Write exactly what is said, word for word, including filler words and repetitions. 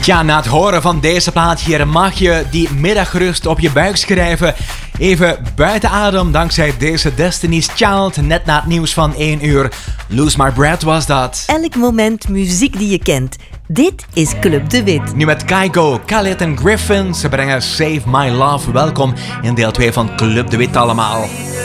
Tja, na het horen van deze plaat hier mag je die middagrust op je buik schrijven. Even buiten adem dankzij deze Destiny's Child. Net na het nieuws van één uur. Lose My Breath was dat. Elk moment muziek die je kent. Dit is Club de Wit. Nu met Kygo, Khalid en Griffin. Ze brengen Save My Love. Welkom in deel twee van Club de Wit allemaal.